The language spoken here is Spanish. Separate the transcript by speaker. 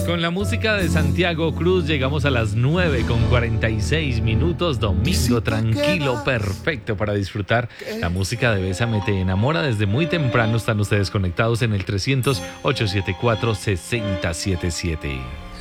Speaker 1: Con la música de Santiago Cruz llegamos a las 9:46. Domingo tranquilo, perfecto para disfrutar la música de Bésame Te Enamora. Desde muy temprano están ustedes conectados en el 300-874-6077.